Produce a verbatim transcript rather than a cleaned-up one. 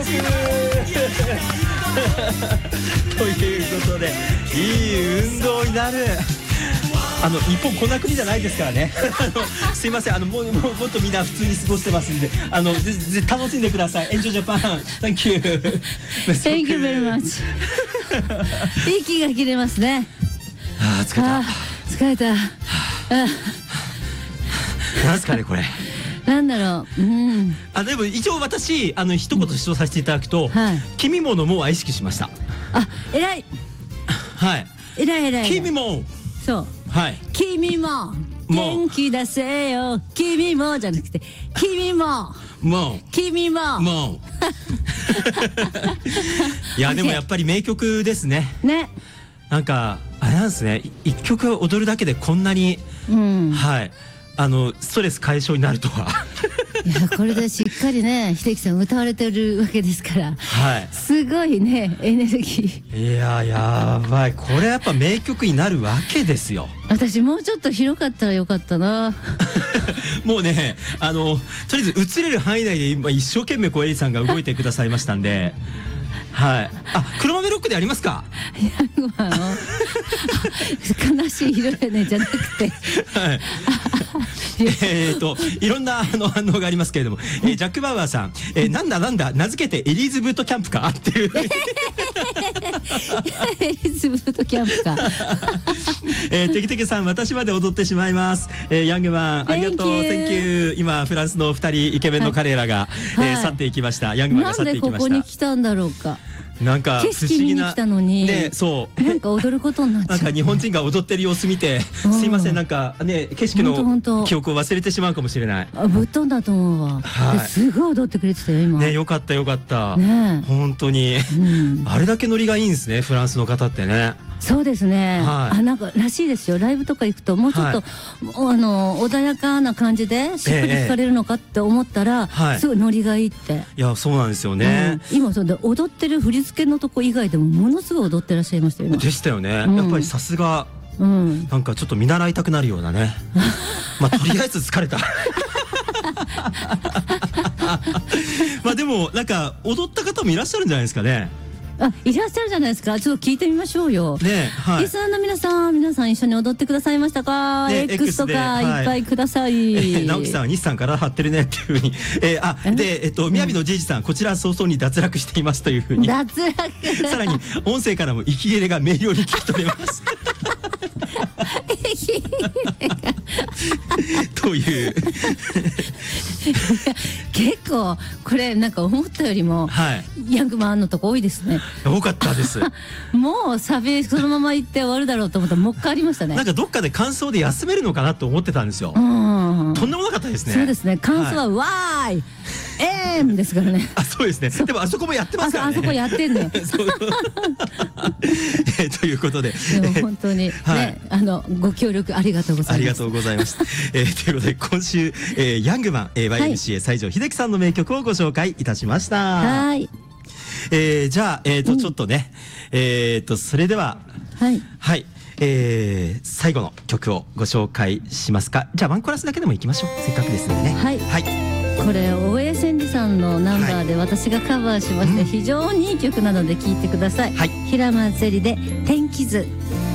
ますということで、いい運動になる。あの日本こんな国じゃないですからねあのすいません、あのもうもうもっとみんな普通に過ごしてますんで、あのぜぜ楽しんでください。エンジョイジャパン。Thank you Thank you very much 息が切れますね。 あー疲れた。 あー疲れた。あなんすかねこれ。 なんだろう、うん、 あでも一応私あの一言主張させていただくと、 はい、 君ものもは意識しました。 あ、偉い。 はい。 偉い偉い。 君も。 そう。 はい。 君も元気出せよ。君もじゃなくて君も。 もう。 君も。 もう。いやでもやっぱり名曲ですね。 ね。 なんかあれなんですね。一曲踊るだけでこんなに、うん、はい。あのストレス解消になるとは。 いやこれでしっかりね秀樹さん歌われてるわけですから、 はい、 すごいねエネルギー。いややばい、これやっぱ名曲になるわけですよ。 私もうちょっと広かったらよかったなもうねあのとりあえず映れる範囲内で今一生懸命小エリさんが動いてくださいましたんではい。あ、黒豆ロックでありますか。 ヤングマンを悲しい色やねじゃなくてはいえっといろんなあの反応がありますけれども、えー、ジャック・バウアーさん、えー、なんだなんだ名付けてエリーズブートキャンプかっていうエリーズブートキャンプかえー、テキテキさん私まで踊ってしまいます、えー、ヤングマンありがとう Thank you。 今フランスのふたりイケメンの彼らが、はいえー、去っていきました。ヤングマンが去っていきました。 なんでここに来たんだろうか。 なんか景色見に来たのに、 ね、そうなんか踊ることになっちゃう。 なんか日本人が踊ってる様子見て、すいませんなんかね景色の記憶を忘れてしまうかもしれない。 あぶっ飛んだと思うわ。はい、すごい踊ってくれてたよ今。 ねよかったよかった。ね本当に、うん、あれだけノリがいいんですねフランスの方ってね。 そうですね、はい、あなんからしいですよ。ライブとか行くともうちょっと、はい、あの穏やかな感じでしっくり弾かれるのかって思ったら、ええ、すごいノリがいいって。 いやそうなんですよね、 うん、今それで踊ってる振り付けのとこ以外でもものすごい踊ってらっしゃいましたよね。 でしたよね、うん、やっぱりさすが、うん、なんかちょっと見習いたくなるようなねまあとりあえず疲れたまあでもなんか踊った方もいらっしゃるんじゃないですかね。 あ、いらっしゃるじゃないですか。ちょっと聞いてみましょうよ。 ね、はい。 リスナーの皆さん、皆さん一緒に踊ってくださいましたか。ね、X とか、はい、いっぱいください。 直樹さんは西さんから張ってるねっていうふうに、えー、あ、で、えっと、みやびのじいじさん、こちら早々に脱落していますというふうに。 脱落。 さらに音声からも息切れが明瞭に聞き取れます。という結構これなんか思ったよりも、はい、ヤングマンのとこ多いですね。 多かったですもうサビそのまま行って終わるだろうと思ったらもう一回ありましたね。 なんかどっかで感想で休めるのかなと思ってたんですよ。うん、とんでもなかったですね。 そうですね。感想は、はい、わーいえーんですからね。 あ、そうですね。でもあそこもやってますからね。 あそこやってんのよ。 えということで、 でも本当にね、はい、あのご協力ありがとうございます。 ありがとうございます。えー、ということで今週、えー、ヤングマン、えー、ワイエムシーエー 西城秀樹さんの名曲をご紹介いたしました。 はい。 えー、じゃあえっ、ー、と、うん、ちょっとね、えっ、ー、とそれでははいはい。えー、最後の曲をご紹介しますか。じゃあワンコーラスだけでもいきましょう。せっかくですのでね。 はい。はい。これ大江千里さんのナンバーで私がカバーしまして、はい、非常にいい曲なので聴いてください。はい、平間ゼリで天気図。